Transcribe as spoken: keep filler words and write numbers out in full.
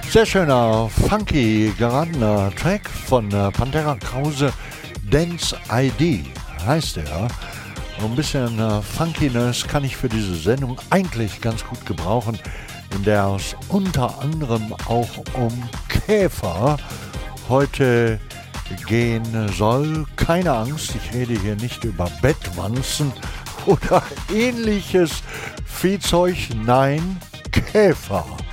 Sehr schöner, funky, geradener Track von äh, Pantera Krause, Dance I D heißt er. Ein bisschen äh, Funkiness kann ich für diese Sendung eigentlich ganz gut gebrauchen, in der es unter anderem auch um Käfer heute gehen soll. Keine Angst, ich rede hier nicht über Bettwanzen oder ähnliches Viehzeug, nein, Käfer.